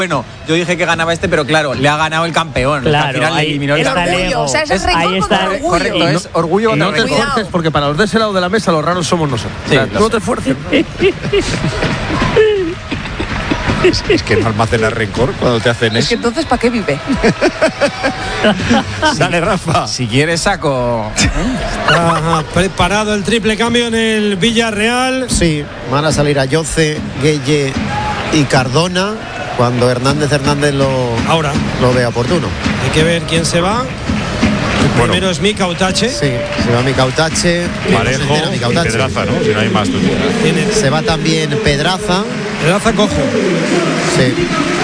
Bueno, yo dije que ganaba pero claro, le ha ganado el campeón. Claro, al final le eliminó el orgullo. O sea, ese es rencor contra orgullo. Correcto, es orgullo contra No te esfuerces, porque para los de ese lado de la mesa los raros somos nosotros. Sí, o sea, tú no te esfuerces. Es que no almacenas rencor cuando te hacen Es eso. que entonces, ¿para qué vive? Dale, Rafa. Si quieres saco. Está preparado el triple cambio en el Villarreal. Sí, van a salir Ayoce, Gueye y Cardona cuando Hernández lo vea oportuno. Hay que ver quién se va. El primero es Mika Utache. Sí, se va Mika Utache. Parejo y Pedraza, ¿no? Si no hay más. Se va también Pedraza. Pedraza cojo. Sí.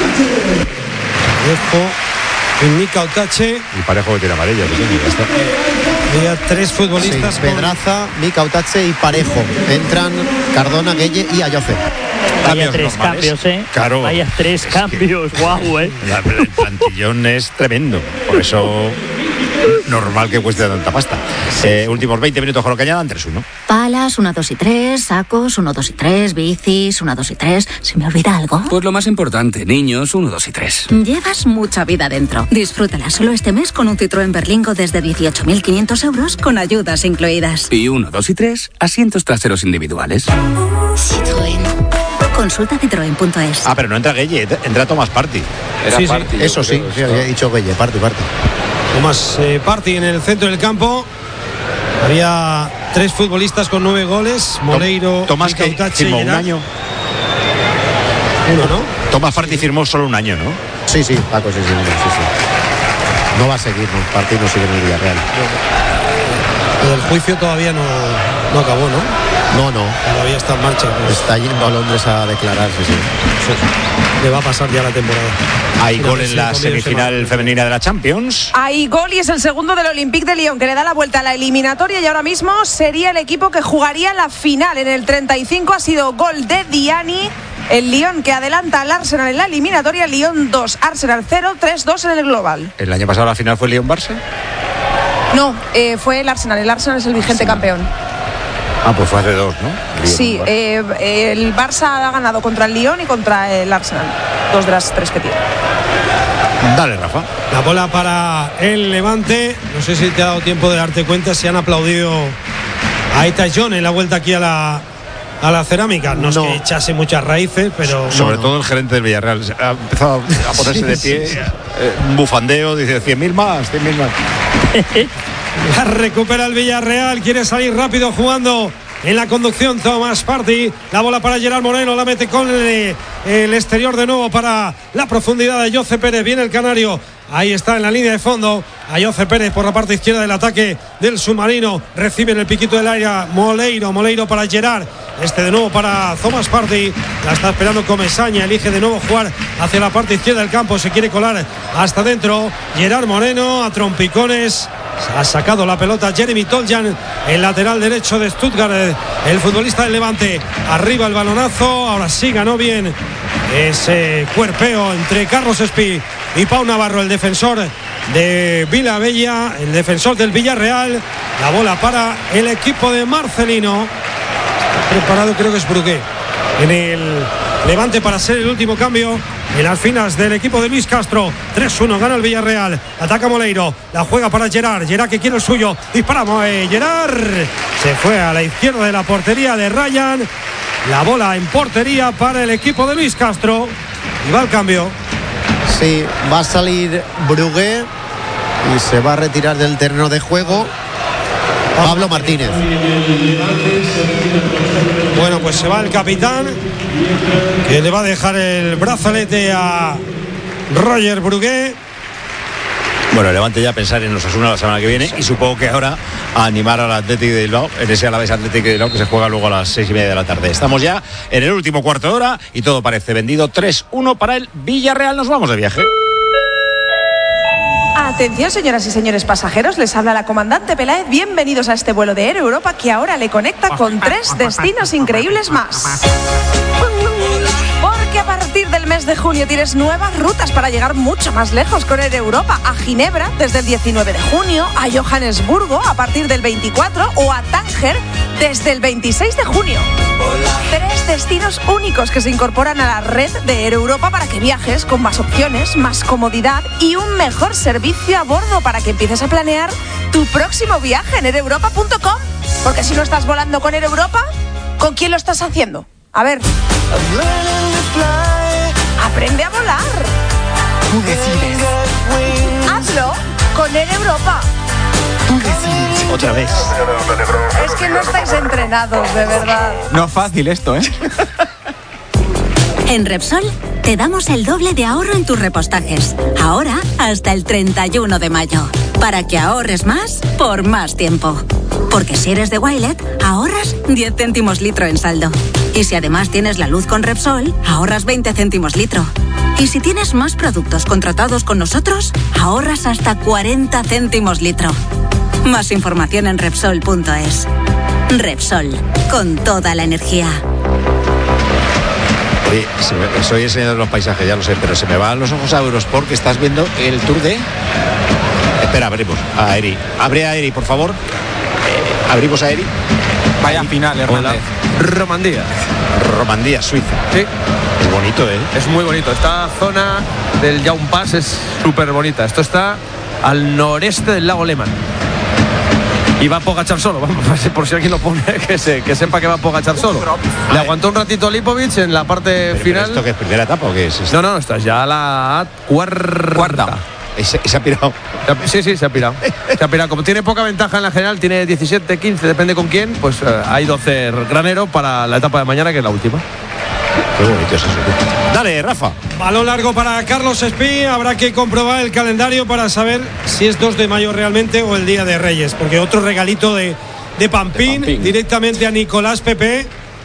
Parejo y Mika Utache. Y Parejo que tiene amarilla. Ya está. Había 3 futbolistas. Sí, Pedraza, Mika Utache y Parejo. Entran Cardona, Gueye y Ayoce. Vaya 3 cambios, Claro. Vaya 3 cambios, guau, El plantillón es tremendo. Por eso normal que cueste tanta pasta. Últimos 20 minutos con lo que añadan, 3-1. Palas, 1, 2 y 3, sacos, 1, 2 y 3, bicis, 1, 2 y 3. ¿Se me olvida algo? Pues lo más importante, niños, 1, 2 y 3. Llevas mucha vida dentro. Disfrútala solo este mes con un Citroën Berlingo desde 18.500 euros con ayudas incluidas. Y 1, 2 y 3, asientos traseros individuales. Citroën. Consulta citroen.es. Pero no entra Gueye, entra Tomás Party. Sí, Eso sí, había dicho Gueye, Party. Tomás Party en el centro del campo. Había 3 futbolistas con 9 goles. Moleiro, Tomás que firmó un año. Uno, ¿no? Tomás Party firmó solo un año, ¿no? Sí, Paco, sí. No va a seguir, ¿no? Party no sigue en el Villarreal. El juicio todavía no acabó, ¿no? No. Todavía está en marcha. Pues. Está yendo a Londres a declarar, sí. Le va a pasar ya la temporada. Hay gol en la semifinal femenina de la Champions. Hay gol y es el segundo del Olympique de Lyon, que le da la vuelta a la eliminatoria y ahora mismo sería el equipo que jugaría la final. En el 35 ha sido gol de Diani. El Lyon que adelanta al Arsenal en la eliminatoria. Lyon 2, Arsenal 0, 3-2 en el global. ¿El año pasado la final fue Lyon-Barça? No, fue el Arsenal. El Arsenal es el vigente campeón. Pues fue hace 2, ¿no? Sí, el Barça ha ganado contra el Lyon y contra el Arsenal. 2 de las 3 que tiene. Dale, Rafa. La bola para el Levante. No sé si te ha dado tiempo de darte cuenta si han aplaudido a Ita John en la vuelta aquí a la cerámica. No es que echase muchas raíces, pero... Sobre todo el gerente del Villarreal. Ha empezado a ponerse de pie. Un bufandeo, dice 100.000 más. La recupera el Villarreal, quiere salir rápido jugando en la conducción Tomás Party. La bola para Gerard Moreno, la mete con el exterior de nuevo para la profundidad de Ayoce Pérez. Viene el canario, ahí está en la línea de fondo. Ayoce Pérez por la parte izquierda del ataque del submarino. Recibe en el piquito del área Moleiro para Gerard. De nuevo para Tomás Party. La está esperando Comesaña. Elige de nuevo jugar hacia la parte izquierda del campo. Se quiere colar hasta dentro. Gerard Moreno a trompicones. Ha sacado la pelota Jeremy Toljan, el lateral derecho de Stuttgart, el futbolista del Levante. Arriba el balonazo. Ahora sí ganó bien ese cuerpeo entre Carlos Espí y Pau Navarro, el defensor de Vilabella, el defensor del Villarreal. La bola para el equipo de Marcelino. Está preparado, creo que es Brugué en el Levante para ser el último cambio en las filas del equipo de Luis Castro. 3-1, gana el Villarreal. Ataca Moleiro, la juega para Gerard que quiere el suyo. Disparamos, Gerard se fue a la izquierda de la portería de Ryan. La bola en portería para el equipo de Luis Castro. Y va el cambio. Sí, va a salir Brugué y se va a retirar del terreno de juego Pablo Martínez. Bueno, pues se va el capitán, que le va a dejar el brazalete a Roger Brugué. Bueno, Levante ya a pensar en los Osasuna la semana que viene y supongo que ahora a animar al Atlético de Bilbao, en ese Alavés Atlético de Bilbao que se juega luego a las 6:30 de la tarde. Estamos ya en el último cuarto de hora y todo parece vendido. 3-1 para el Villarreal. Nos vamos de viaje. Atención, señoras y señores pasajeros, les habla la comandante Peláez. Bienvenidos a este vuelo de Air Europa que ahora le conecta con 3 destinos increíbles más. Porque a partir del mes de junio tienes nuevas rutas para llegar mucho más lejos con Air Europa. A Ginebra desde el 19 de junio, a Johannesburgo a partir del 24 o a Tánger desde el 26 de junio. 3 destinos únicos que se incorporan a la red de Air Europa para que viajes con más opciones, más comodidad y un mejor servicio a bordo para que empieces a planear tu próximo viaje en aereuropa.com. Porque si no estás volando con Air Europa, ¿con quién lo estás haciendo? A ver. Aprende a volar. Tú decides. Hazlo con Air Europa. Tú decides. Otra vez. Es que no estáis entrenados, de verdad. No es fácil esto, ¿eh? En Repsol te damos el doble de ahorro en tus repostajes. Ahora hasta el 31 de mayo. Para que ahorres más por más tiempo. Porque si eres de Wilet, ahorras 10 céntimos litro en saldo. Y si además tienes la luz con Repsol, ahorras 20 céntimos litro. Y si tienes más productos contratados con nosotros, ahorras hasta 40 céntimos litro. Más información en Repsol.es. Repsol, con toda la energía. Oye, soy el señor de los paisajes, ya lo sé, pero se me van los ojos a Eurosport, que estás viendo el Tour de... Espera, abrimos a Eri. Abre a Eri, por favor. Abrimos a Eri. Vaya final, Hernández. Romandía, Suiza. Sí. Es bonito, ¿eh? Es muy bonito. Esta zona del Jaun Pass es súper bonita. Esto está al noreste del lago Lehmann. Y va Pogačar solo, vamos, por si alguien lo pone, que sepa que va Pogačar solo. Le aguantó un ratito Lipovic en la parte final. ¿Esto qué es primera etapa o qué es? No, esta es ya la cuarta. Se ha pirado. Sí, se ha pirado. Se ha pirado. Como tiene poca ventaja en la general, tiene 17, 15, depende con quién, pues hay 12 graneros para la etapa de mañana, que es la última. Qué bonito es eso. Dale, Rafa. Balón largo para Carlos Espí. Habrá que comprobar el calendario para saber si es 2 de mayo realmente o el Día de Reyes. Porque otro regalito de Pampín directamente a Nicolás Pepe,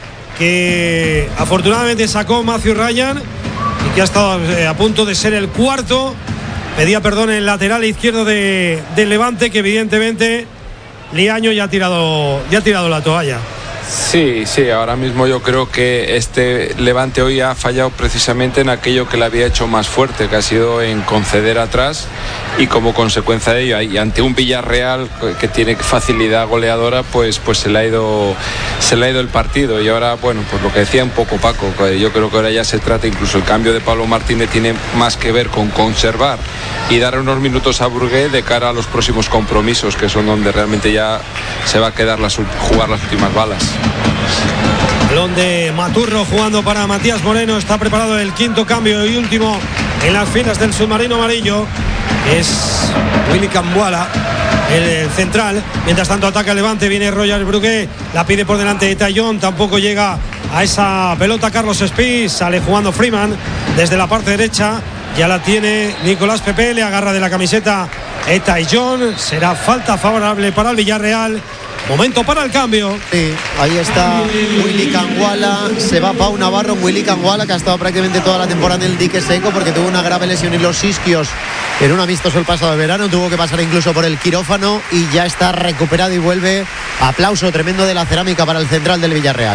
que afortunadamente sacó Matthew Ryan y que ha estado a punto de ser el cuarto. Pedía perdón el lateral izquierdo del Levante, que evidentemente Liaño ya ha tirado la toalla. Sí, ahora mismo yo creo que este Levante hoy ha fallado precisamente en aquello que le había hecho más fuerte, que ha sido en conceder atrás, y como consecuencia de ello, y ante un Villarreal que tiene facilidad goleadora, pues se le ha ido el partido. Y ahora, bueno, pues lo que decía un poco Paco, yo creo que ahora ya se trata, incluso el cambio de Pablo Martínez tiene más que ver con conservar y dar unos minutos a Burgué de cara a los próximos compromisos, que son donde realmente ya se va a quedar jugar las últimas balas. Balón de Maturro jugando para Matías Moreno. Está preparado el quinto cambio y último en las filas del submarino amarillo. Es Willy Cambuala, el central. Mientras tanto ataca el Levante. Viene Roger Brugué. La pide por delante de Tallón. Tampoco llega a esa pelota Carlos Espí. Sale jugando Freeman desde la parte derecha. Ya la tiene Nicolás Pepe. Le agarra de la camiseta Tallón. Será falta favorable para el Villarreal. Momento para el cambio. Sí, ahí está Willy Cambuala. Se va Pau Navarro. Willy Cambuala, que ha estado prácticamente toda la temporada en el dique seco porque tuvo una grave lesión en los isquios en un amistoso el pasado verano. Tuvo que pasar incluso por el quirófano y ya está recuperado y vuelve. Aplauso tremendo de la cerámica para el central del Villarreal.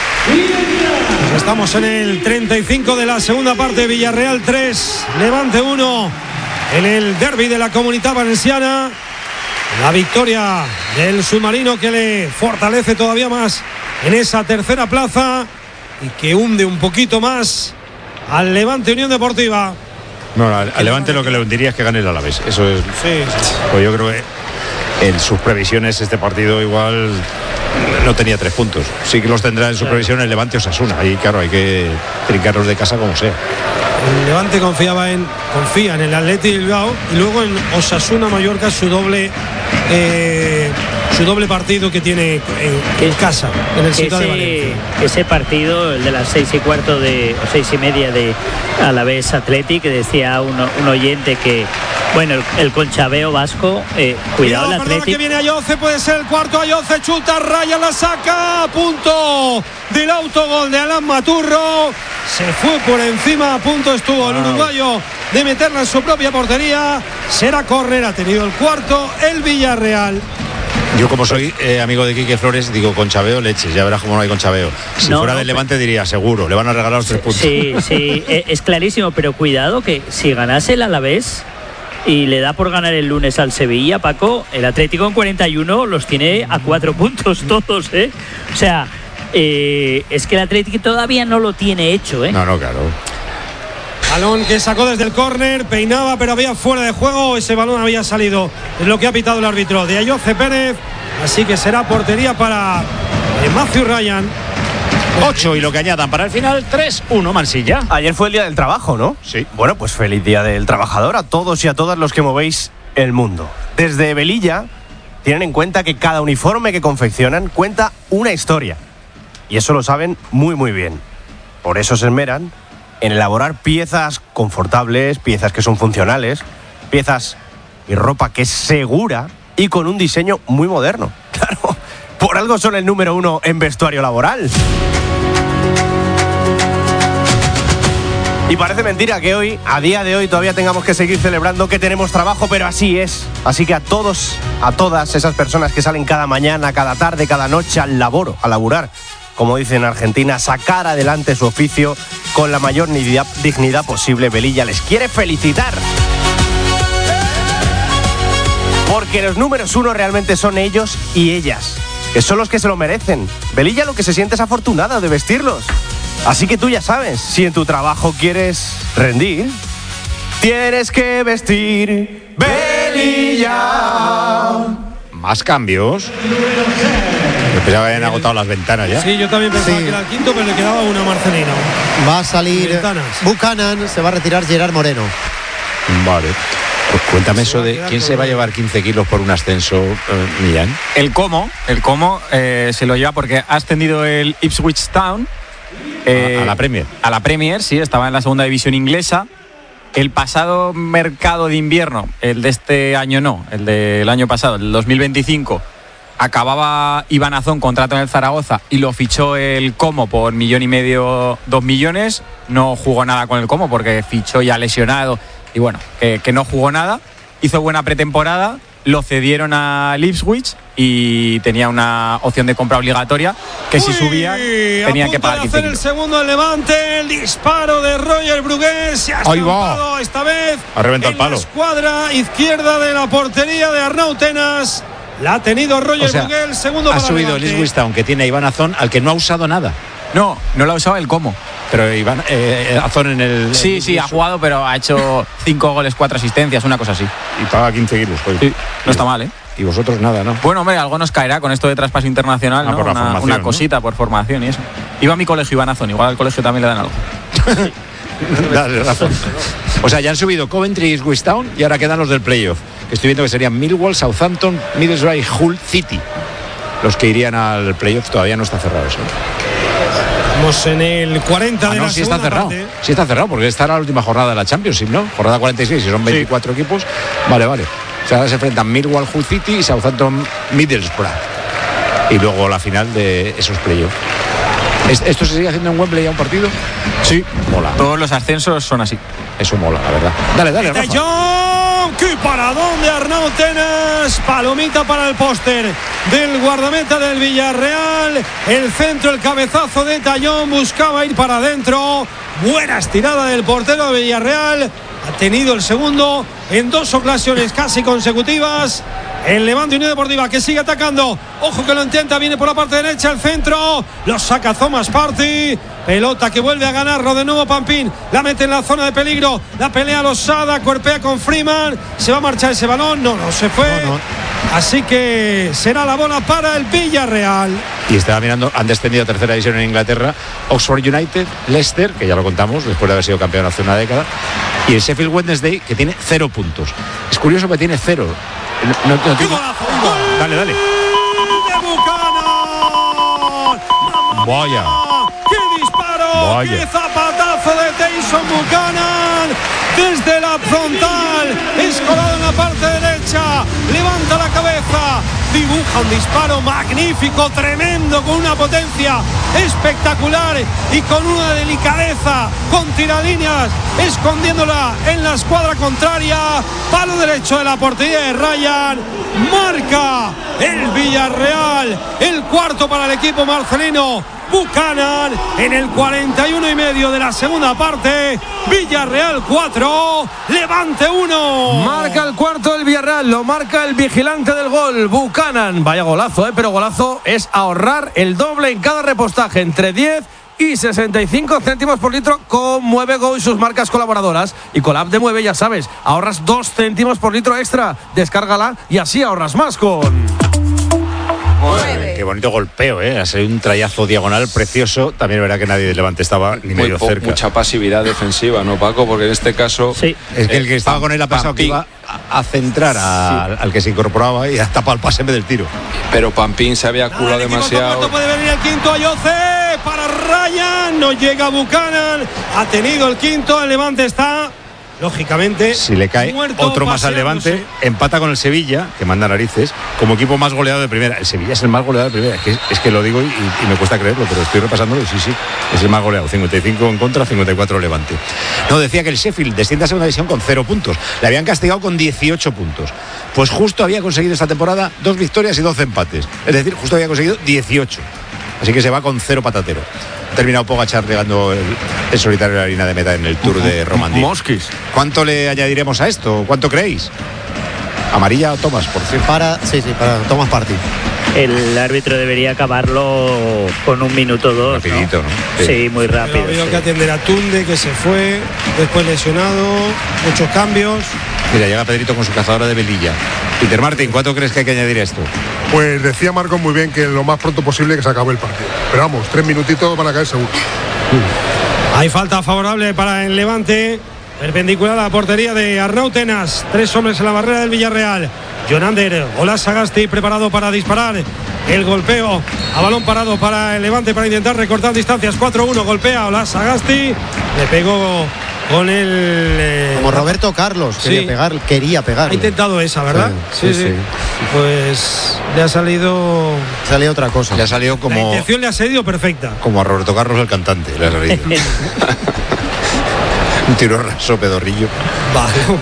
Estamos en el 35 de la segunda parte. Villarreal 3, Levante 1 en el derbi de la Comunitat Valenciana. La victoria del submarino, que le fortalece todavía más en esa tercera plaza y que hunde un poquito más al Levante Unión Deportiva. No, al Levante lo que le hundiría es que gane el Alavés. Eso es. Sí. Pues yo creo que en sus previsiones este partido igual no tenía 3 puntos. Sí que los tendrá en su previsión el Levante Osasuna. Y claro, hay que trincarlos de casa como sea. El Levante confía en el Athletic Bilbao y luego en Osasuna Mallorca su doble partido que tiene en casa, en el Ciutat de Valencia. Ese partido, el de las 6:15 o 6:30 de Alavés Athletic, que decía un oyente que, bueno, el conchabeo vasco, cuidado el Athletic. Que viene Ayoce, puede ser el cuarto. Ayoce chuta, raya, la saca, a punto del autogol de Alan Maturro. Se fue por encima, a punto estuvo el uruguayo de meterla en su propia portería. Será córner, ha tenido el cuarto el Villarreal. Yo, como soy amigo de Quique Flores, digo conchabeo leches, ya verás cómo no hay conchabeo. Si fuera del Levante diría seguro, le van a regalar los 3 puntos. Sí, es clarísimo, pero cuidado que si ganase el Alavés, y le da por ganar el lunes al Sevilla, Paco, el Atlético en 41 los tiene a 4 puntos todos, ¿eh? O sea, es que el Atlético todavía no lo tiene hecho, ¿eh? No, claro. Balón que sacó desde el córner, peinaba, pero había fuera de juego. Ese balón había salido. Es lo que ha pitado el árbitro de Ayoce Pérez. Así que será portería para Matthew Ryan. 8 y lo que añadan para el final, 3-1 Mansilla. Ayer fue el día del trabajo, ¿no? Sí. Bueno, pues feliz día del trabajador a todos y a todas los que movéis el mundo. Desde Velilla tienen en cuenta que cada uniforme que confeccionan cuenta una historia. Y eso lo saben muy muy bien. Por eso se esmeran en elaborar piezas confortables, piezas que son funcionales, piezas y ropa que es segura y con un diseño muy moderno. Claro, por algo son el número 1 en vestuario laboral. Y parece mentira que hoy, a día de hoy, todavía tengamos que seguir celebrando que tenemos trabajo, pero así es. Así que a todos, a todas esas personas que salen cada mañana, cada tarde, cada noche al laburar, como dicen en Argentina, sacar adelante su oficio con la mayor dignidad posible, Velilla les quiere felicitar. Porque los números 1 realmente son ellos y ellas, que son los que se lo merecen. Velilla lo que se siente es afortunada de vestirlos. Así que tú ya sabes, si en tu trabajo quieres rendir, tienes que vestir Velilla. Más cambios. Yo pensaba que habían agotado las ventanas ya. Sí, yo también pensaba que era el quinto, pero le quedaba una a Marcelino. Va a salir Buchanan, se va a retirar Gerard Moreno. Vale. Pues cuéntame eso de quién se va a llevar 15 kilos por un ascenso, Millán. El Como se lo lleva porque ha ascendido el Ipswich Town. A la Premier. A la Premier, sí, estaba en la segunda división inglesa. El pasado mercado de invierno, el de este año no, el del año pasado, el 2025, acababa Iván Azón contrato en el Zaragoza y lo fichó el Como por 1,5 millones, 2 millones. No jugó nada con el Como porque fichó ya lesionado y bueno, que no jugó nada. Hizo buena pretemporada, lo cedieron al Ipswich y tenía una opción de compra obligatoria que si subían tenían que pagar 15 kilos. El segundo del Levante, el disparo de Roger Brugués se ha estampado esta vez ha reventado el palo. La escuadra izquierda de la portería de Arnau Tenas. La ha tenido Roger Brugués, el segundo para ha subido el Ipswich Town, que tiene a Iván Azón, al que no ha usado nada. No lo ha usado el Como. Pero Iván Azón en el... Sí, ha jugado, pero ha hecho 5 goles, 4 asistencias, una cosa así. Y paga 15 kilos. Pues. Sí, no está mal, ¿eh? Y vosotros nada, ¿no? Bueno, hombre, algo nos caerá con esto de traspaso internacional, ¿no? Por la formación, una cosita, ¿no? Por formación y eso. Iba a mi colegio Iván Azón, igual al colegio también le dan algo. Dale razón. O sea, ya han subido Coventry y Ipswich Town y ahora quedan los del playoff. Que estoy viendo que serían Millwall, Southampton, Middlesbrough y Hull City. Los que irían al playoff. Todavía no está cerrado eso. Estamos en el 40 de la sí está cerrado. parte. Sí está cerrado porque esta era la última jornada de la Championship, ¿no? Jornada 46 y son 24 equipos. Vale. O sea, ahora se enfrentan Millwall, Hull City y Southampton, Middlesbrough. Y luego la final de esos playoffs. ¿Esto se sigue haciendo en Wembley ya un partido? Sí. Mola. Todos los ascensos son así. Eso mola, la verdad. Dale, Rafa. ¡Qué paradón de Arnau Tenas! Palomita para el póster del guardameta del Villarreal. El centro, el cabezazo de Tallón, buscaba ir para adentro. Buena estirada del portero de Villarreal. Ha tenido el segundo en 2 ocasiones casi consecutivas. El Levante Unión Deportiva que sigue atacando. Ojo que lo intenta, viene por la parte derecha el centro. Lo saca Thomas Partey. Pelota que vuelve a ganarlo de nuevo Pampín. La mete en la zona de peligro. La pelea Losada, cuerpea con Freeman. Se va a marchar ese balón. No se fue. No. Así que será la bola para el Villarreal. Y estaba mirando, han descendido a tercera división en Inglaterra Oxford United, Leicester, que ya lo contamos, después de haber sido campeón hace una década, y el Sheffield Wednesday, que tiene 0 puntos. Es curioso que tiene 0. No tiene... Dale. ¡De Buchanan! Vaya. ¡Qué disparo! Vaya. ¡Qué zapatazo de Tyson Buchanan! Desde la frontal, escolado en la parte derecha, levanta la cabeza, dibuja un disparo magnífico, tremendo, con una potencia espectacular y con una delicadeza, con tiradíneas, escondiéndola en la escuadra contraria. Palo derecho de la portería de Ryan. Marca el Villarreal, el cuarto para el equipo marcelino. Buchanan en el 41,5 de la segunda parte. Villarreal 4, Levante 1. Marca el cuarto del Villarreal, lo marca el vigilante del gol, Buchanan. Vaya golazo, pero golazo es ahorrar el doble en cada repostaje, entre 10 y 65 céntimos por litro con Mueve Go y sus marcas colaboradoras. Y con la app de Mueve, ya sabes, ahorras 2 céntimos por litro extra. Descárgala y así ahorras más con... Qué bonito golpeo, Ha salido un trayazo diagonal precioso. También verá que nadie del Levante estaba ni medio cerca. Mucha pasividad defensiva, ¿no, Paco? Porque en este caso... Sí. Es que el que estaba con él ha pensado que iba a centrar al que se incorporaba y ha tapado el pase en vez del tiro. Pero Pampín se había culado demasiado. Puede venir el quinto a Jose para Ryan. No llega Buchanan. Ha tenido el quinto. El Levante está... lógicamente, si le cae otro más al Levante, empata con el Sevilla, que manda narices, como equipo más goleado de primera. El Sevilla es el más goleado de primera. Es que lo digo y me cuesta creerlo, pero estoy repasándolo y sí, es el más goleado. 55 en contra, 54 Levante. No, decía que el Sheffield desciende a segunda división con 0 puntos. Le habían castigado con 18 puntos. Pues justo había conseguido esta temporada 2 victorias y 12 empates. Es decir, justo había conseguido 18. Así que se va con 0 patatero. Terminado Pogačar llegando el solitario de la línea de meta en el Tour de Romandía. Mosquis. ¿Cuánto le añadiremos a esto? ¿Cuánto creéis? ¿Amarilla o Tomás, por cierto? Para Tomás Partey. El árbitro debería acabarlo con 1 minuto 2. Rapidito, ¿no? Sí, muy rápido. Ha habido que atender a Tunde, que se fue, después lesionado, muchos cambios. Mira, llega Pedrito con su cazadora de velilla. Peter Martin, ¿cuánto crees que hay que añadir a esto? Pues decía Marcos muy bien que lo más pronto posible que se acabe el partido. Pero vamos, 3 minutitos van a caer seguro. Hay falta favorable para el Levante, perpendicular a la portería de Arnau Tenas. 3 hombres en la barrera del Villarreal. Jonander, Olas Sagasti preparado para disparar. El golpeo a balón parado para el Levante para intentar recortar distancias. 4-1, golpea Olas Sagasti. Le pegó con el... como Roberto Carlos, quería pegar. Ha intentado esa, ¿verdad? Sí. Pues le ha salido... Salió otra cosa. Le ha salido como... La intención le ha salido perfecta. Como a Roberto Carlos, el cantante. Le ha salido. Un tiro raso, pedorrillo. Balón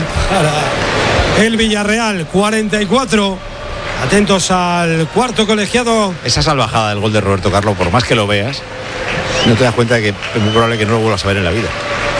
para el Villarreal, 44. Atentos al cuarto colegiado. Esa salvajada del gol de Roberto Carlos, por más que lo veas, no te das cuenta de que es muy probable que no lo vuelvas a ver en la vida.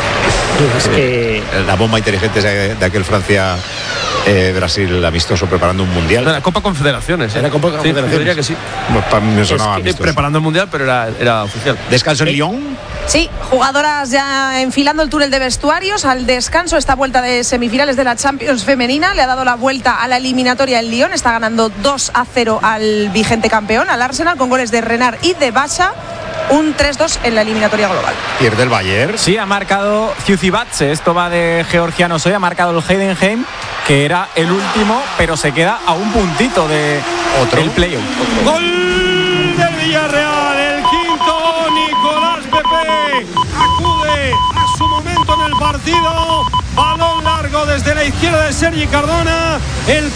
Es que... la bomba inteligente de aquel Francia Brasil amistoso preparando un mundial. La Copa Confederaciones. Era Copa Confederaciones. Yo diría que sí. Pues para mí me sonaba amistoso. Preparando el mundial, pero era oficial. Descanso en Lyon. Sí, jugadoras ya enfilando el túnel de vestuarios al descanso. Esta vuelta de semifinales de la Champions femenina le ha dado la vuelta a la eliminatoria el Lyon. Está ganando 2-0 al vigente campeón, al Arsenal, con goles de Renard y de Basha. Un 3-2 en la eliminatoria global. Pierde el Bayern. Sí, ha marcado Ciucibatse. Esto va de georgianos hoy. Ha marcado el Heidenheim, que era el último, pero se queda a un puntito de el playoff. Gol del Villarreal, el quinto. Nicolás Pepe acude a su momento en el partido. Balón largo desde la izquierda de Sergi Cardona. El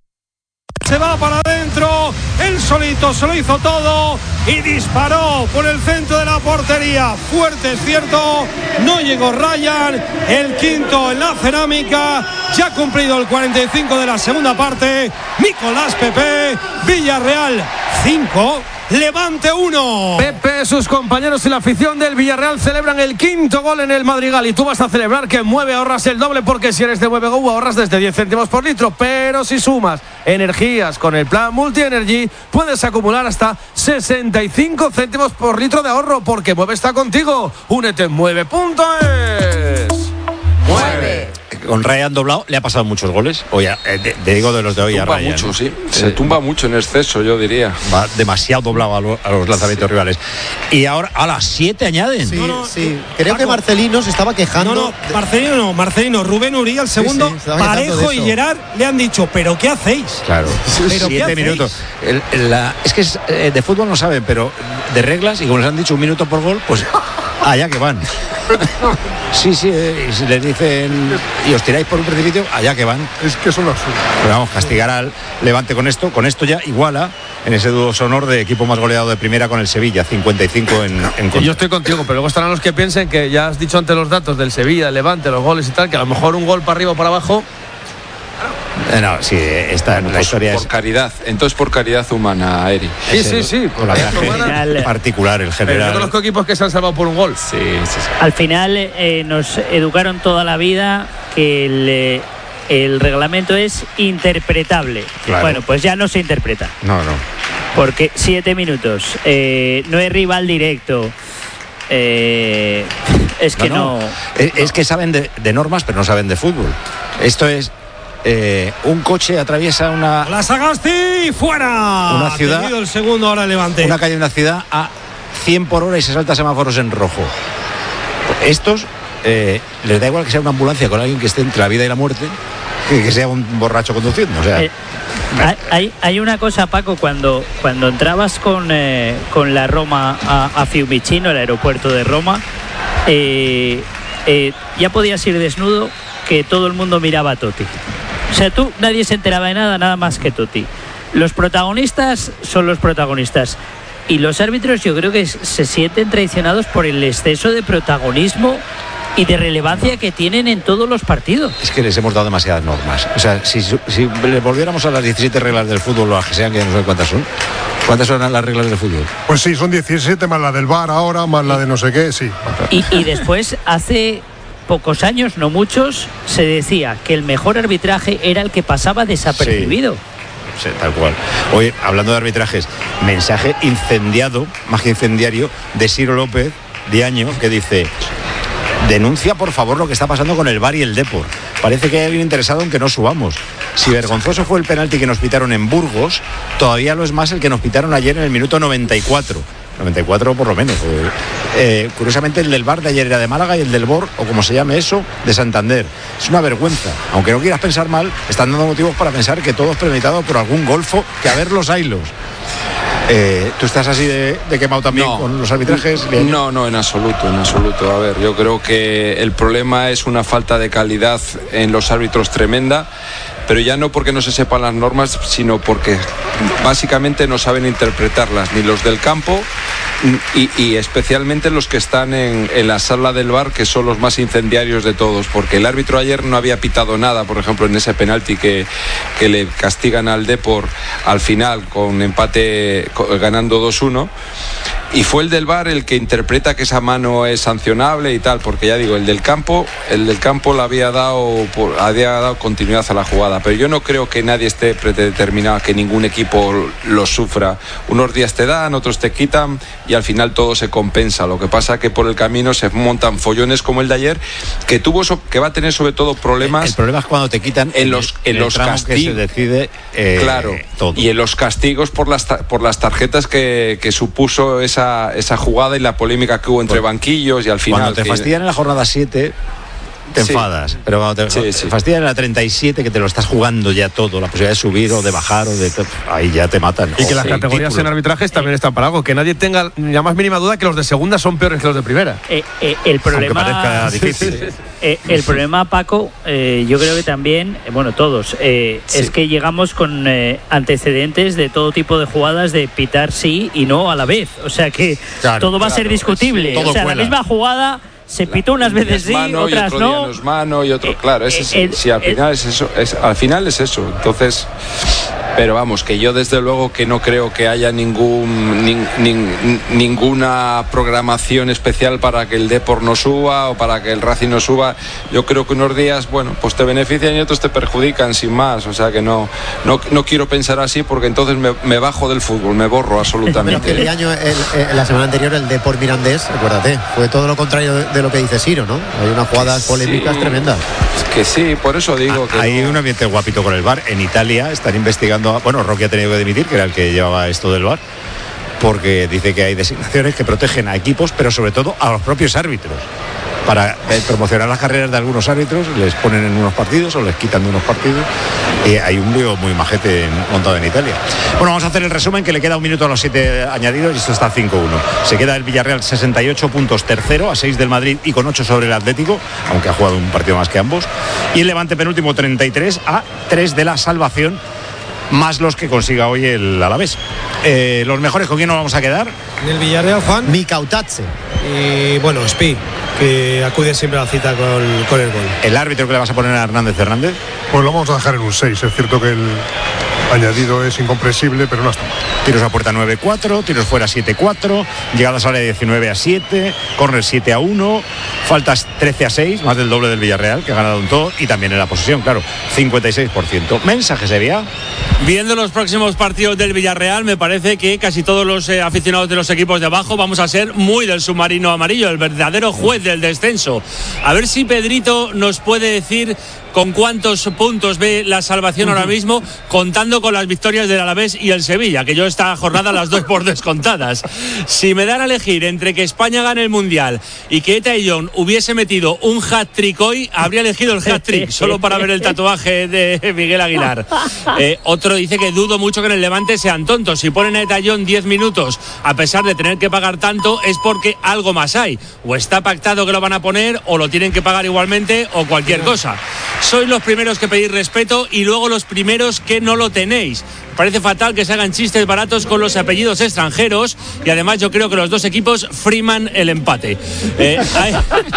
se va para adentro, él solito se lo hizo todo y disparó por el centro de la portería. Fuerte, es cierto, no llegó Ryan. El quinto en la cerámica. Ya ha cumplido el 45 de la segunda parte. Nicolás Pepe. Villarreal 5, Levante 1. Pepe, sus compañeros y la afición del Villarreal celebran el quinto gol en el Madrigal. Y tú vas a celebrar que en Mueve ahorras el doble, porque si eres de Mueve Go ahorras desde 10 céntimos por litro. Pero si sumas energías con el plan Multi Energy, puedes acumular hasta 65 céntimos por litro de ahorro, porque Mueve está contigo. Únete en Mueve.es. Mueve. Con Ryan doblado le ha pasado muchos goles. Oye, te digo de los de hoy a Ryan. Mucho, sí. Se tumba mucho en exceso, yo diría. Va demasiado doblado a los lanzamientos rivales. Y ahora a las 7 añaden. Sí. Creo que Marcelino se estaba quejando. Marcelino, Rubén Uría, el segundo, Parejo y Gerard le han dicho, ¿pero qué hacéis? Claro, ¿Pero 7 minutos. Es que de fútbol no saben, pero de reglas, y como les han dicho 1 minuto por gol, pues allá que van. Sí, y si les dicen y os tiráis por un precipicio, allá que van. Es que son absurdos. Pero vamos, castigar al Levante con esto ya iguala en ese dúo sonor de equipo más goleado de primera con el Sevilla, 55 en contra. Yo estoy contigo, pero luego estarán los que piensen que ya has dicho antes los datos del Sevilla, el Levante, los goles y tal, que a lo mejor un gol para arriba o para abajo No, sí, esta la historia por caridad. Entonces por caridad humana, Eri. Sí. Por la caridad particular, el general. Pero no conozco equipos que se han salvado por un gol. Sí. Al final nos educaron toda la vida que el reglamento es interpretable. Claro. Bueno, pues ya no se interpreta. No. Porque 7 minutos, no es rival directo. Es que no. Es que saben de normas, pero no saben de fútbol. Esto es un coche atraviesa La Sagasti fuera. Una ciudad. Ha tenido el segundo ahora Levante. Una calle de una ciudad a 100 por hora y se salta semáforos en rojo. Estos les da igual que sea una ambulancia con alguien que esté entre la vida y la muerte que sea un borracho conduciendo. O sea. Hay una cosa, Paco, cuando entrabas con la Roma a Fiumicino, el aeropuerto de Roma, ya podías ir desnudo, que todo el mundo miraba a Totti. O sea, nadie se enteraba de nada más que Totti. Los protagonistas son los protagonistas. Y los árbitros yo creo que se sienten traicionados por el exceso de protagonismo y de relevancia que tienen en todos los partidos. Es que les hemos dado demasiadas normas. O sea, si le volviéramos a las 17 reglas del fútbol, o a que sean, que ya no sé cuántas son. ¿Cuántas son las reglas del fútbol? Pues sí, son 17 más la del VAR ahora, más la de no sé qué, sí. Y después, hace pocos años, no muchos, se decía que el mejor arbitraje era el que pasaba desapercibido. Sí, tal cual. Hoy, hablando de arbitrajes, mensaje incendiado, más que incendiario, de Ciro López, de Año, que dice: denuncia por favor lo que está pasando con el VAR y el Depor. Parece que hay alguien interesado en que no subamos. Si vergonzoso fue el penalti que nos pitaron en Burgos, todavía lo es más el que nos pitaron ayer en el minuto 94 por lo menos. Curiosamente el del VAR de ayer era de Málaga y el del BOR, o como se llame eso, de Santander. Es una vergüenza. Aunque no quieras pensar mal, están dando motivos para pensar que todo es premeditado por algún golfo, que a ver los haylos. ¿Tú estás así de quemado también con los arbitrajes? No, en absoluto. A ver, yo creo que el problema es una falta de calidad en los árbitros tremenda, pero ya no porque no se sepan las normas, sino porque básicamente no saben interpretarlas, ni los del campo y especialmente los que están en la sala del VAR, que son los más incendiarios de todos, porque el árbitro ayer no había pitado nada, por ejemplo, en ese penalti que le castigan al Depor al final con empate, ganando 2-1, y fue el del VAR el que interpreta que esa mano es sancionable y tal, porque ya digo, el del campo le había dado continuidad a la jugada, pero yo no creo que nadie esté predeterminado, que ningún equipo lo sufra. Unos días te dan, otros te quitan y al final todo se compensa. Lo que pasa es que por el camino se montan follones como el de ayer, que va a tener sobre todo problemas. El problema es cuando te quitan en los castigos, que se decide claro, todo. Y en los castigos por las tarjetas que supuso esa jugada y la polémica que hubo entre banquillos, y al final cuando te fastidian en la jornada 7 te enfadas, pero cuando te fastidian en la 37, que te lo estás jugando ya todo, la posibilidad de subir o de bajar, ahí ya te matan. Y que las categorías en arbitrajes también están para algo, que nadie tenga la más mínima duda que los de segunda son peores que los de primera. El problema, aunque parezca difícil. El problema, Paco, yo creo que también, todos, es que llegamos con antecedentes de todo tipo de jugadas de pitar sí y no a la vez, o sea que todo va a ser discutible, todo la misma jugada se pitó unas veces sí, otras y otro no. Día no es mano y otro, claro, al final es eso. Entonces, pero vamos, que yo desde luego que no creo que haya ninguna programación especial para que el Depor no suba o para que el Racing no suba. Yo creo que unos días, pues te benefician y otros te perjudican, sin más. O sea que no quiero pensar así, porque entonces me bajo del fútbol, me borro absolutamente. Pero que el año, la semana anterior, el Depor Mirandés, acuérdate, fue todo lo contrario de lo que dice Ciro, ¿no? Hay unas jugadas polémicas tremendas. Es que sí, por eso digo que hay un ambiente guapito con el VAR. En Italia están investigando, Rocky ha tenido que dimitir, que era el que llevaba esto del VAR, porque dice que hay designaciones que protegen a equipos, pero sobre todo a los propios árbitros. Para promocionar las carreras de algunos árbitros, les ponen en unos partidos o les quitan de unos partidos. Y hay un lío muy majete montado en Italia. Bueno, vamos a hacer el resumen, que le queda un minuto a los 7 añadidos y esto está 5-1. Se queda el Villarreal 68 puntos tercero, a 6 del Madrid y con 8 sobre el Atlético, aunque ha jugado un partido más que ambos. Y el Levante penúltimo 33, a 3 de la salvación, más los que consiga hoy el Alavés. Los mejores, ¿con quién nos vamos a quedar? En el Villarreal, Juan. Mikautadze. Y bueno, Spi, que acude siempre a la cita con el gol. ¿El árbitro que le vas a poner a Hernández Hernández? Pues lo vamos a dejar en un 6. Es cierto que el añadido es incomprensible, pero no está mal. Tiros a puerta 9-4, tiros fuera 7-4, llegadas a área 19-7, córner 7-1, faltas 13-6, más del doble del Villarreal, que ha ganado en todo, y también en la posesión, claro, 56%. ¿Mensaje sería? Viendo los próximos partidos del Villarreal, me parece que casi todos los aficionados de los equipos de abajo vamos a ser muy del submarino amarillo, el verdadero juez del descenso. A ver si Pedrito nos puede decir con cuántos puntos ve la salvación ahora mismo, contando con las victorias del Alavés y el Sevilla, que yo esta jornada las doy por descontadas. Si me dan a elegir entre que España gane el Mundial y que Eta y John hubiese metido un hat-trick hoy, habría elegido el hat-trick, solo para ver el tatuaje de Miguel Aguilar. Otro dice que dudo mucho que en el Levante sean tontos. Si ponen a Eta y John 10 minutos, a pesar de tener que pagar tanto, es porque algo más hay. O está pactado que lo van a poner, o lo tienen que pagar igualmente, o cualquier cosa. Sois los primeros que pedís respeto y luego los primeros que no lo tenéis. Parece fatal que se hagan chistes baratos con los apellidos extranjeros y además yo creo que los dos equipos friman el empate. Hay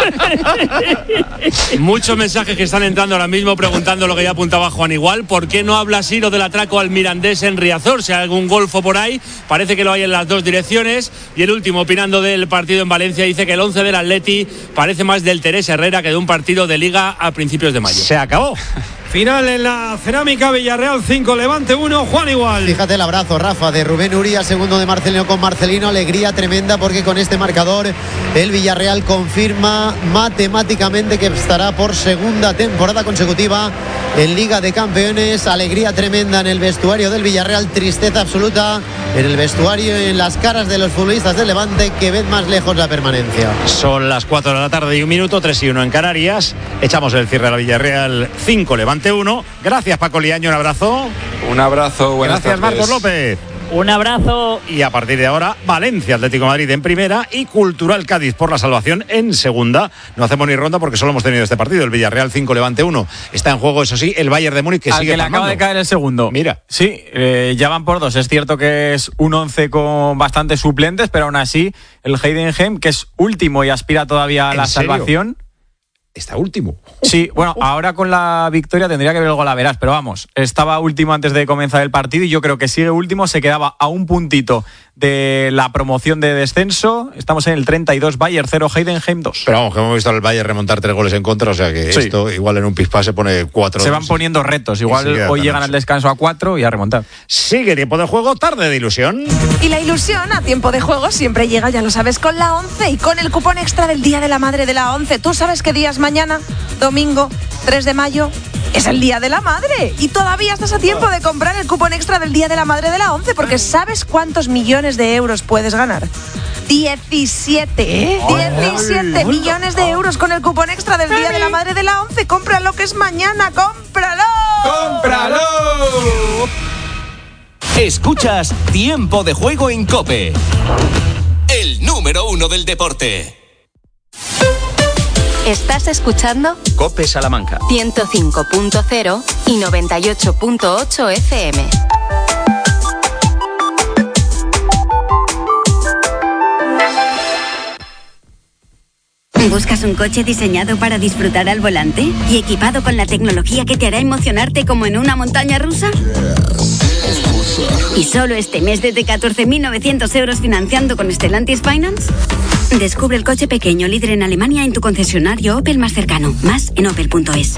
muchos mensajes que están entrando ahora mismo preguntando lo que ya apuntaba Juan igual. ¿Por qué no habla así lo del atraco al Mirandés en Riazor? Si hay algún golfo por ahí, parece que lo hay en las dos direcciones. Y el último, opinando del partido en Valencia, dice que el 11 del Atleti parece más del Teresa Herrera que de un partido de Liga a principios de mayo. Se acabó. Final en la Cerámica, Villarreal 5, Levante 1, Juan igual. Fíjate el abrazo, Rafa, de Rubén Uría, segundo de Marcelino con Marcelino. Alegría tremenda porque con este marcador el Villarreal confirma matemáticamente que estará por segunda temporada consecutiva en Liga de Campeones. Alegría tremenda en el vestuario del Villarreal, tristeza absoluta en el vestuario, en las caras de los futbolistas del Levante, que ven más lejos la permanencia. Son las 4 de la tarde y 1 minuto, 3-1 en Canarias. Echamos el cierre a la Villarreal 5, Levante 1. Gracias, Paco Liaño, un abrazo. Un abrazo, buenas Gracias, tardes. Marcos López. Un abrazo. Y a partir de ahora, Valencia, Atlético de Madrid en primera y Cultural Cádiz por la salvación en segunda. No hacemos ni ronda porque solo hemos tenido este partido. El Villarreal 5, Levante 1. Está en juego, eso sí, el Bayern de Múnich, que sigue que le acaba de caer el segundo. Mira. Sí, ya van por 2. Es cierto que es un 11 con bastantes suplentes, pero aún así el Heidenheim, que es último y aspira todavía a la salvación. Está último. Sí, bueno, ahora con la victoria tendría que ver el golaveras, pero vamos, estaba último antes de comenzar el partido y yo creo que sigue último, se quedaba a un puntito de la promoción de descenso. Estamos en el 32, Bayern 0, Heidenheim 2. Pero vamos, que hemos visto al Bayern remontar 3 goles en contra, o sea que sí. Esto igual en un pispás se pone 4. Se van poniendo retos, igual hoy llegan al descanso a 4 y a remontar. Sigue tiempo de juego, tarde de ilusión. Y la ilusión a tiempo de juego siempre llega, ya lo sabes, con la 11 y con el cupón extra del Día de la Madre de la 11. ¿Tú sabes qué día es mañana? Domingo 3 de mayo. Es el Día de la Madre y todavía estás a tiempo de comprar el cupón extra del Día de la Madre de la 11 porque ¿sabes cuántos millones de euros puedes ganar? 17 millones de euros con el cupón extra del Día de la Madre de la 11. Cómpralo que es mañana, cómpralo. ¡Cómpralo! Escuchas Tiempo de Juego en COPE, el número 1 del deporte. Estás escuchando COPE Salamanca 105.0 y 98.8 FM. ¿Buscas un coche diseñado para disfrutar al volante y equipado con la tecnología que te hará emocionarte como en una montaña rusa? ¿Y solo este mes desde 14.900 euros financiando con Stellantis Finance? Descubre el coche pequeño líder en Alemania en tu concesionario Opel más cercano. Más en opel.es.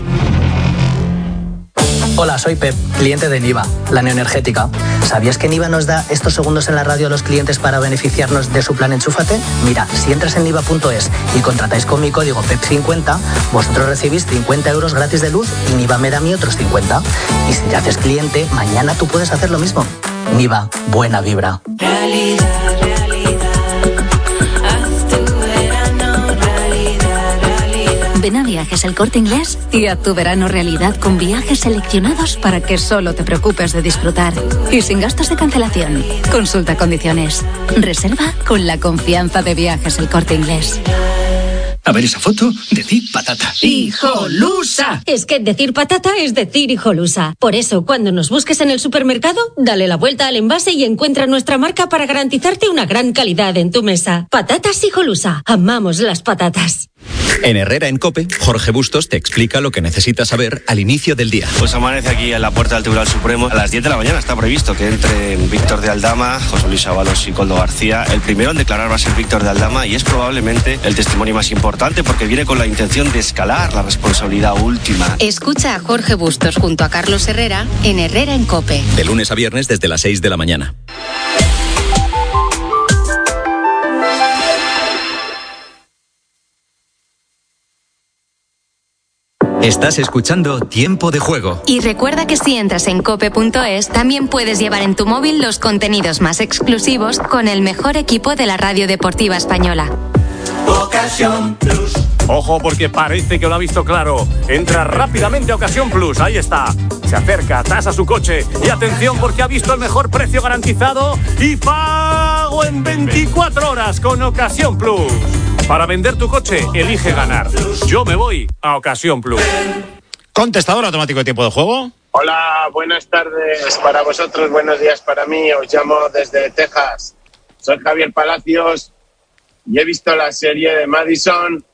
Hola, soy Pep, cliente de Niva, la neoenergética. ¿Sabías que Niva nos da estos segundos en la radio a los clientes para beneficiarnos de su plan Enchúfate? Mira, si entras en niva.es y contratáis con mi código PEP50, vosotros recibís 50 euros gratis de luz y Niva me da a mí otros 50. Y si te haces cliente, mañana tú puedes hacer lo mismo. Niva, buena vibra. Ven a Viajes El Corte Inglés y haz tu verano realidad con viajes seleccionados para que solo te preocupes de disfrutar y sin gastos de cancelación. Consulta condiciones. Reserva con la confianza de Viajes El Corte Inglés. A ver esa foto, decir patata. ¡Hijolusa! Es que decir patata es decir hijolusa. Por eso, cuando nos busques en el supermercado, dale la vuelta al envase y encuentra nuestra marca para garantizarte una gran calidad en tu mesa. Patatas Hijolusa. Amamos las patatas. En Herrera en COPE, Jorge Bustos te explica lo que necesitas saber al inicio del día. Pues amanece aquí en la puerta del Tribunal Supremo. A las 10 de la mañana está previsto que entren Víctor de Aldama, José Luis Ábalos y Koldo García. El primero en declarar va a ser Víctor de Aldama y es probablemente el testimonio más importante porque viene con la intención de escalar la responsabilidad última. Escucha a Jorge Bustos junto a Carlos Herrera en Herrera en COPE. De lunes a viernes desde las 6 de la mañana. Estás escuchando Tiempo de Juego. Y recuerda que si entras en cope.es, también puedes llevar en tu móvil los contenidos más exclusivos con el mejor equipo de la radio deportiva española. Ocasión Plus. Ojo porque parece que lo ha visto claro. Entra rápidamente a Ocasión Plus, ahí está. Se acerca, tasa su coche y atención porque ha visto el mejor precio garantizado y pago en 24 horas con Ocasión Plus. Para vender tu coche, elige ganar. Yo me voy a Ocasión Plus. Contestador automático de Tiempo de Juego. Hola, buenas tardes para vosotros, buenos días para mí. Os llamo desde Texas. Soy Javier Palacios y he visto la serie de Madison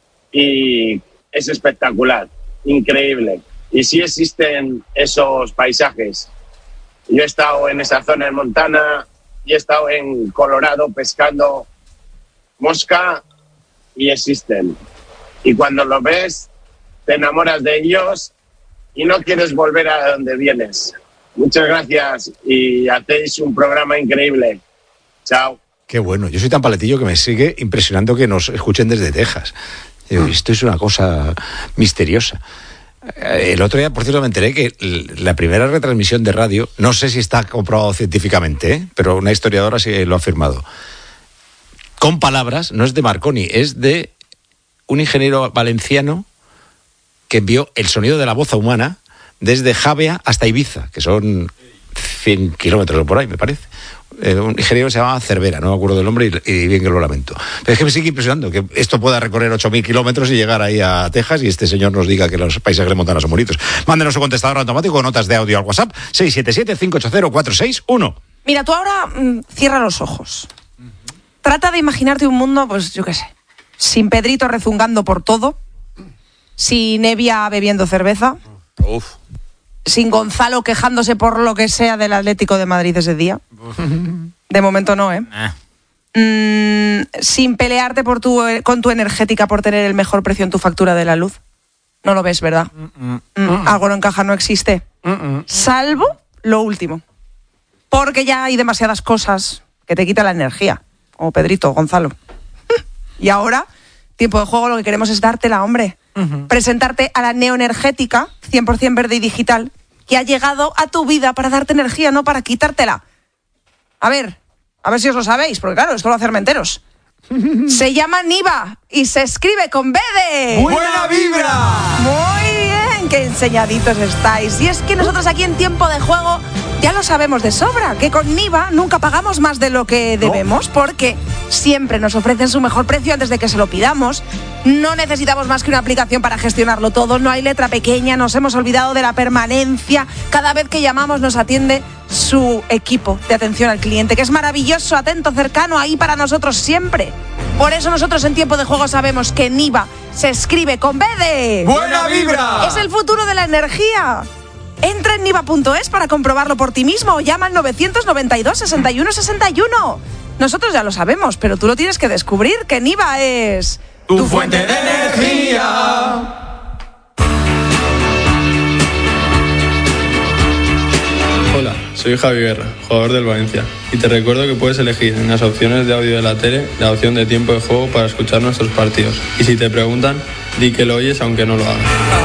y es espectacular, increíble. Y sí existen esos paisajes. Yo he estado en esa zona en Montana y he estado en Colorado pescando mosca y existen. Y cuando los ves, te enamoras de ellos y no quieres volver a donde vienes. Muchas gracias y hacéis un programa increíble. Chao. Qué bueno. Yo soy tan paletillo que me sigue impresionando que nos escuchen desde Texas. Esto es una cosa misteriosa. El otro día, por cierto, me enteré que la primera retransmisión de radio, no sé si está comprobado científicamente, pero una historiadora sí lo ha afirmado. Con palabras, no es de Marconi, es de un ingeniero valenciano que envió el sonido de la voz humana desde Javea hasta Ibiza, que son 100 kilómetros por ahí, me parece. Un ingeniero que se llamaba Cervera, no me acuerdo del nombre y bien que lo lamento. Pero es que me sigue impresionando que esto pueda recorrer 8.000 kilómetros y llegar ahí a Texas y este señor nos diga que los paisajes de Montana son bonitos. Mándenos su contestador automático con notas de audio al WhatsApp 677-580-461. Mira, tú ahora cierra los ojos. Trata de imaginarte un mundo, pues yo qué sé, sin Pedrito rezungando por todo, sin Evia bebiendo cerveza, sin Gonzalo quejándose por lo que sea del Atlético de Madrid ese día. De momento no, ¿eh? Sin pelearte con tu energética por tener el mejor precio en tu factura de la luz. No lo ves, ¿verdad? Algo no encaja, no existe. Salvo lo último. Porque ya hay demasiadas cosas que te quitan la energía. O Pedrito, Gonzalo. Y ahora, Tiempo de Juego, lo que queremos es dártela, hombre. Presentarte a la neoenergética, 100% verde y digital, que ha llegado a tu vida para darte energía, no para quitártela. A ver si os lo sabéis, porque claro, esto lo hacen enteros. Se llama Niva y se escribe con B de... ¡Buena vibra! Muy bien, qué enseñaditos estáis. Y es que nosotros aquí en Tiempo de Juego ya lo sabemos de sobra, que con Niva nunca pagamos más de lo que debemos, porque siempre nos ofrecen su mejor precio antes de que se lo pidamos. No necesitamos más que una aplicación para gestionarlo todo, no hay letra pequeña, nos hemos olvidado de la permanencia. Cada vez que llamamos nos atiende su equipo de atención al cliente, que es maravilloso, atento, cercano, ahí para nosotros siempre. Por eso nosotros en Tiempo de Juego sabemos que Niva se escribe con B de... ¡Buena vibra! Es el futuro de la energía. Entra en niva.es para comprobarlo por ti mismo o llama al 992 61 61. Nosotros ya lo sabemos, pero tú lo tienes que descubrir, que Niva es... ¡Tu fuente de energía! Hola, soy Javi Guerra, jugador del Valencia, y te recuerdo que puedes elegir en las opciones de audio de la tele la opción de Tiempo de Juego para escuchar nuestros partidos. Y si te preguntan, di que lo oyes aunque no lo hagas.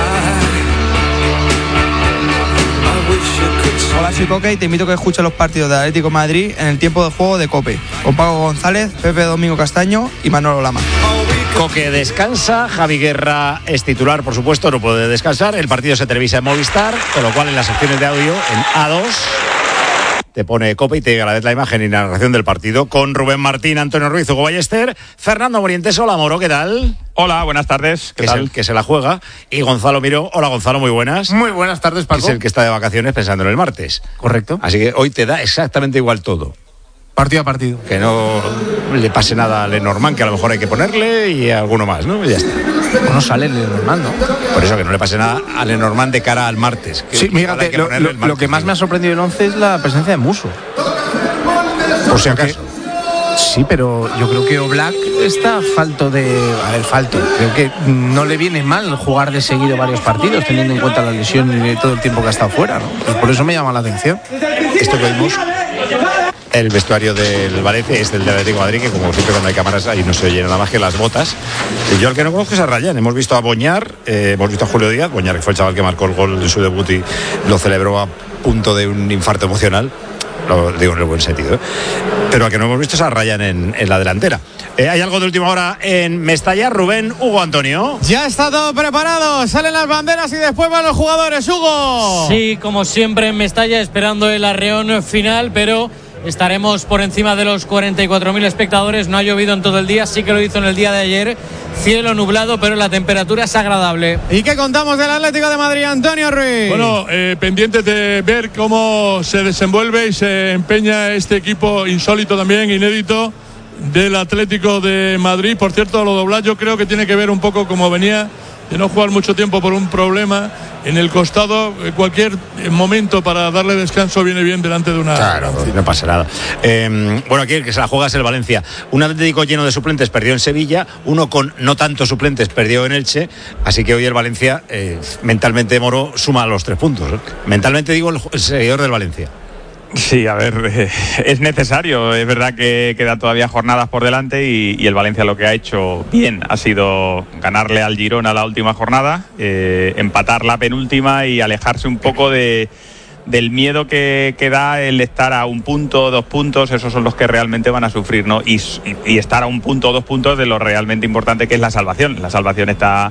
Hola, soy Coque y te invito a que escuches los partidos del Atlético de Madrid en el Tiempo de Juego de COPE, con Paco González, Pepe Domingo Castaño y Manolo Lama. Coque descansa, Javi Guerra es titular, por supuesto, no puede descansar. El partido se televisa en Movistar, con lo cual en las secciones de audio, en A2, te pone COPE y te llega a la vez la imagen y narración del partido con Rubén Martín, Antonio Ruiz, Hugo Ballester, Fernando Morientes. Hola, Moro, ¿qué tal? Hola, buenas tardes. ¿Qué tal? Que se la juega. Y Gonzalo Miró. Hola, Gonzalo, muy buenas. Muy buenas tardes, Paco. Que es el que está de vacaciones pensando en el martes. Correcto. Así que hoy te da exactamente igual todo. Partido a partido. Que no le pase nada a Lenormand, que a lo mejor hay que ponerle, y a alguno más, ¿no? Y ya está. No sale Lenormand, ¿no? Por eso que no le pase nada a Lenormand de cara al martes. Sí, fíjate, lo que más me ha sorprendido del 11 es la presencia de Musso. Por si acaso. Sí, pero yo creo que Oblak está falto. Creo que no le viene mal jugar de seguido varios partidos, teniendo en cuenta la lesión y todo el tiempo que ha estado fuera, ¿no? Y por eso me llama la atención. Esto que vimos, el vestuario del Valencia es del Atlético de Madrid, que como siempre cuando hay cámaras ahí no se oye nada más que las botas. Yo al que no conozco es a Rayán. Hemos visto a Boñar, hemos visto a Julio Díaz. Boñar, que fue el chaval que marcó el gol en su debut y lo celebró a punto de un infarto emocional. Lo digo en el buen sentido, ¿eh? Pero a que no hemos visto es a Rayán en la delantera. ¿Hay algo de última hora en Mestalla? Rubén, Hugo, Antonio. Ya está todo preparado, salen las banderas y después van los jugadores. Hugo. Sí, como siempre en Mestalla, esperando el arreón final, pero estaremos por encima de los 44.000 espectadores. No ha llovido en todo el día, sí que lo hizo en el día de ayer. Cielo nublado, pero la temperatura es agradable. ¿Y qué contamos del Atlético de Madrid, Antonio Ruiz? Bueno, pendientes de ver cómo se desenvuelve y se empeña este equipo insólito también, inédito, del Atlético de Madrid. Por cierto, lo doblar yo creo que tiene que ver un poco como venía de no jugar mucho tiempo por un problema en el costado. Cualquier momento para darle descanso viene bien delante de una... Claro, no pasa nada. Bueno, aquí el que se la juega es el Valencia. Un Atlético lleno de suplentes perdió en Sevilla, uno con no tantos suplentes perdió en Elche, así que hoy el Valencia, mentalmente, Moro, suma los 3 puntos. Mentalmente digo el seguidor del Valencia. Sí, a ver, es necesario. Es verdad que quedan todavía jornadas por delante y el Valencia lo que ha hecho bien ha sido ganarle al Girona la última jornada, empatar la penúltima y alejarse un poco del miedo que da el estar a 1 punto, 2 puntos. Esos son los que realmente van a sufrir, ¿no? Y estar a 1 punto o 2 puntos de lo realmente importante, que es la salvación. La salvación está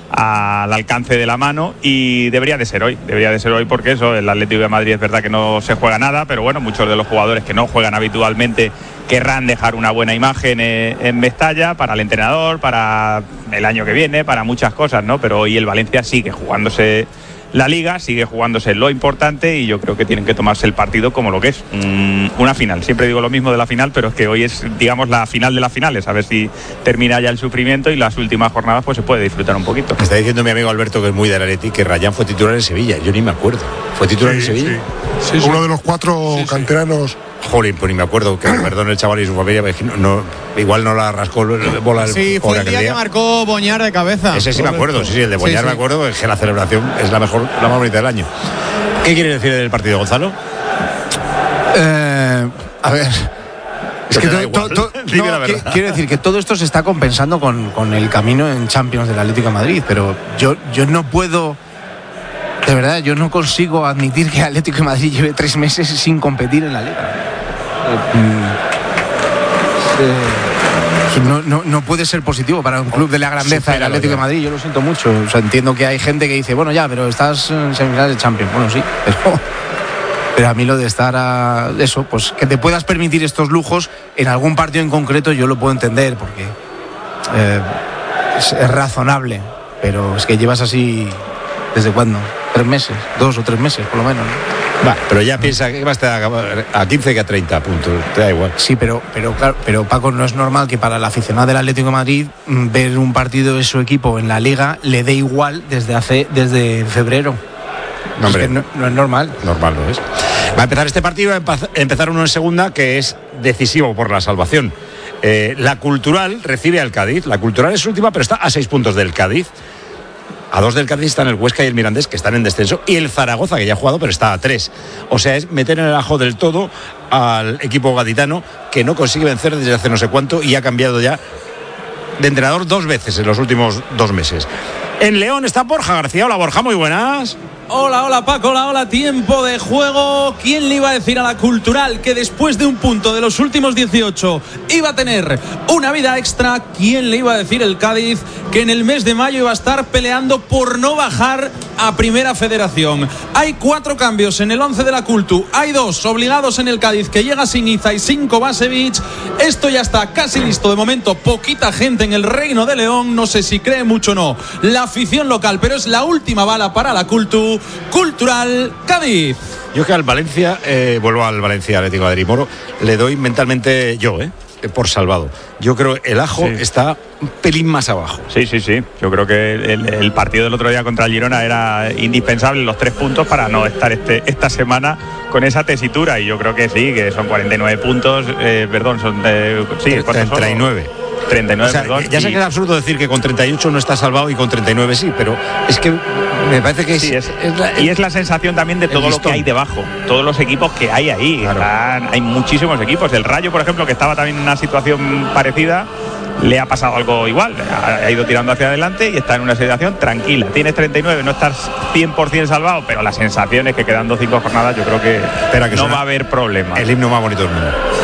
al alcance de la mano y debería de ser hoy porque eso, el Atlético de Madrid es verdad que no se juega nada, pero bueno, muchos de los jugadores que no juegan habitualmente querrán dejar una buena imagen en Mestalla para el entrenador, para el año que viene, para muchas cosas, ¿no? Pero hoy el Valencia sigue jugándose la Liga, sigue jugándose lo importante y yo creo que tienen que tomarse el partido como lo que es, una final. Siempre digo lo mismo de la final, pero es que hoy es, digamos, la final de las finales, a ver si termina ya el sufrimiento y las últimas jornadas pues se puede disfrutar un poquito. Me está diciendo mi amigo Alberto, que es muy del Atleti, que Rayán fue titular en Sevilla. Yo ni me acuerdo. ¿Fue titular en Sevilla? Sí. Uno de los 4 canteranos. Jolín, pues ni me acuerdo, que perdón el chaval y su familia, igual no la rascó bola. Sí, fue el día que marcó Boñar de cabeza. Ese sí me acuerdo, sí, el de Boñar me acuerdo, es que la celebración es la más bonita del año. ¿Qué quiere decir del partido, Gonzalo? A ver, es que quiero decir que todo esto se está compensando con el camino en Champions del Atlético de Madrid, pero yo no puedo... De verdad, yo no consigo admitir que Atlético de Madrid lleve 3 meses sin competir en la Liga. No puede ser positivo para un club de la grandeza del Atlético de Madrid. Yo lo siento mucho. O sea, entiendo que hay gente que dice, bueno, ya, pero estás en semifinales de Champions. Bueno, sí, pero a mí lo de estar a eso, pues que te puedas permitir estos lujos en algún partido en concreto, yo lo puedo entender porque es razonable. Pero es que llevas así, ¿desde cuándo? 3 meses, 2 o 3 meses por lo menos, ¿no? Va, pero ya piensa que va a estar a 15 que a 30 puntos, te da igual. Sí, pero claro, pero Paco, no es normal que para el aficionado del Atlético de Madrid ver un partido de su equipo en la Liga le dé igual desde febrero. No, hombre, es que no es normal. Normal no es. Va a empezar este partido, va a empezar uno en segunda, que es decisivo por la salvación. La Cultural recibe al Cádiz. La Cultural es última, pero está a 6 puntos del Cádiz. A 2 del Cádiz están el Huesca y el Mirandés, que están en descenso, y el Zaragoza, que ya ha jugado, pero está a 3. O sea, es meter en el ajo del todo al equipo gaditano, que no consigue vencer desde hace no sé cuánto y ha cambiado ya de entrenador 2 veces en los últimos 2 meses. En León está Borja García. Hola, Borja, muy buenas. Hola Paco, hola, tiempo de juego. ¿Quién le iba a decir a la Cultural que después de un punto de los últimos 18 iba a tener una vida extra? ¿Quién le iba a decir el Cádiz que en el mes de mayo iba a estar peleando por no bajar a Primera Federación. Hay 4 cambios en el 11 de la Cultu. Hay 2 obligados en el Cádiz, que llega sin Iza y sin Kovacevic. Esto ya está casi listo. De momento, poquita gente en el Reino de León. No sé si cree mucho o no la afición local, pero es la última bala para la Cultu. Cultural Cádiz. Yo que al Valencia, vuelvo al Valencia Atlético de Madrid, Moro, le doy mentalmente por salvado. Yo creo que el Ajo está un pelín más abajo. Sí. Yo creo que el partido del otro día contra el Girona era indispensable, los 3 puntos, para no estar esta semana con esa tesitura. Y yo creo que sí, que son 49 puntos, son 39. 39, o sea, perdón. Ya sé que es absurdo decir que con 38 no está salvado y con 39 sí, pero es que me parece que es la sensación también de todo lo que hay debajo, todos los equipos que hay ahí. Claro. Hay muchísimos equipos. El Rayo, por ejemplo, que estaba también en una situación parecida, le ha pasado algo igual. Ha ido tirando hacia adelante y está en una situación tranquila. Tienes 39, no estás 100% salvado, pero la sensación es que quedando 5 jornadas yo creo que no va a haber problema. El himno más bonito del mundo.